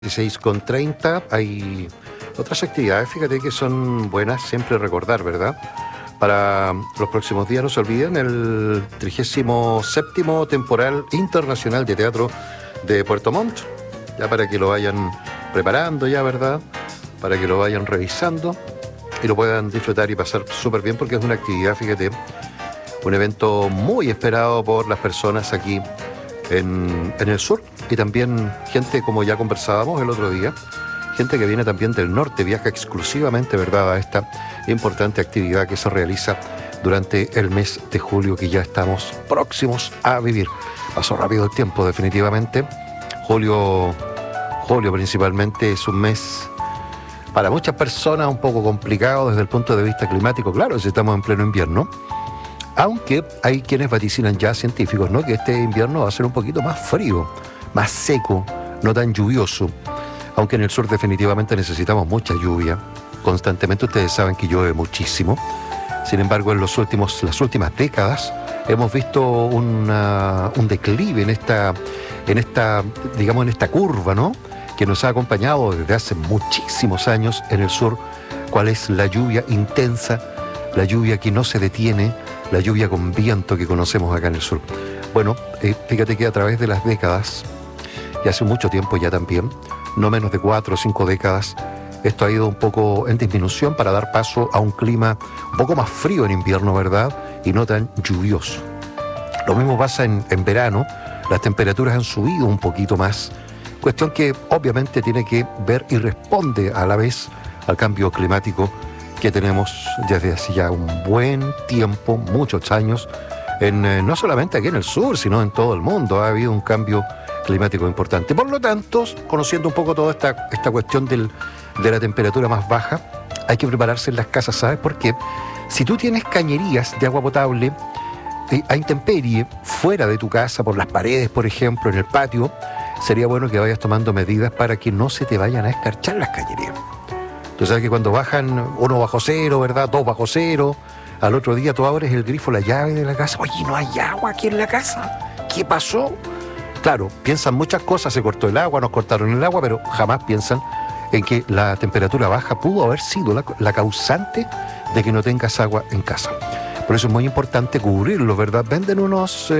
16:30 hay otras actividades, fíjate que son buenas siempre recordar, ¿verdad? Para los próximos días, no se olviden, el 37º Temporal Internacional de Teatro de Puerto Montt, ya para que lo vayan preparando ya, ¿verdad? Para que lo vayan revisando y lo puedan disfrutar y pasar súper bien, porque es una actividad, fíjate, un evento muy esperado por las personas aquí en el sur, y también gente, como ya conversábamos el otro día, gente que viene también del norte, viaja exclusivamente, ¿verdad?, a esta importante actividad que se realiza durante el mes de julio, que ya estamos próximos a vivir. Pasó rápido el tiempo, definitivamente. Julio principalmente es un mes para muchas personas un poco complicado desde el punto de vista climático, claro, si estamos en pleno invierno. Aunque hay quienes vaticinan ya, científicos, ¿no?, que este invierno va a ser un poquito más frío, más seco, no tan lluvioso. Aunque en el sur definitivamente necesitamos mucha lluvia. Constantemente ustedes saben que llueve muchísimo. Sin embargo, en las últimas décadas hemos visto un declive en esta curva, ¿no?, que nos ha acompañado desde hace muchísimos años en el sur. ¿Cuál es la lluvia intensa, la lluvia que no se detiene, la lluvia con viento que conocemos acá en el sur? Bueno, fíjate que a través de las décadas, y hace mucho tiempo ya también, no menos de 4 o 5 décadas, esto ha ido un poco en disminución para dar paso a un clima un poco más frío en invierno, ¿verdad?, y no tan lluvioso. Lo mismo pasa en verano, las temperaturas han subido un poquito más, cuestión que obviamente tiene que ver y responde a la vez al cambio climático que tenemos desde hace ya un buen tiempo, muchos años, no solamente aquí en el sur, sino en todo el mundo. Ha habido un cambio climático importante. Por lo tanto, conociendo un poco toda esta cuestión de la temperatura más baja, hay que prepararse en las casas, ¿sabes? Porque si tú tienes cañerías de agua potable a intemperie fuera de tu casa, por las paredes, por ejemplo, en el patio, sería bueno que vayas tomando medidas para que no se te vayan a escarchar las cañerías. Tú sabes que cuando bajan 1 bajo cero, ¿verdad?, 2 bajo cero, al otro día tú abres el grifo, la llave de la casa, oye, no hay agua aquí en la casa, ¿qué pasó? Claro, piensan muchas cosas, se cortó el agua, nos cortaron el agua, pero jamás piensan en que la temperatura baja pudo haber sido la causante de que no tengas agua en casa. Por eso es muy importante cubrirlo, ¿verdad? Venden unos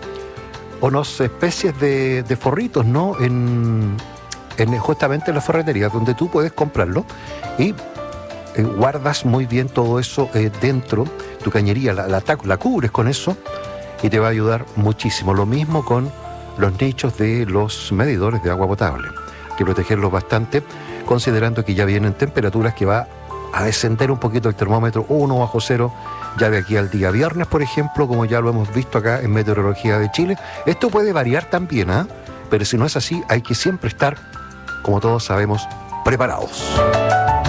especies de forritos, ¿no?, justamente en las ferreterías, donde tú puedes comprarlo y guardas muy bien todo eso dentro, tu cañería la cubres con eso y te va a ayudar muchísimo. Lo mismo con los nichos de los medidores de agua potable. Hay que protegerlos bastante, considerando que ya vienen temperaturas que va a descender un poquito el termómetro, 1 bajo cero, ya de aquí al día viernes, por ejemplo, como ya lo hemos visto acá en Meteorología de Chile. Esto puede variar también, pero si no es así, hay que siempre estar, como todos sabemos, preparados.